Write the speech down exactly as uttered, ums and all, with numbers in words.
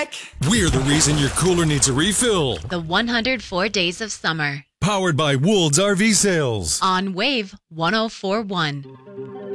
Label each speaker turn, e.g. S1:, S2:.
S1: back.
S2: We're the reason your cooler needs a refill.
S3: The one hundred four Days of Summer.
S2: Powered by Woold's R V Sales.
S3: On Wave one oh four point one.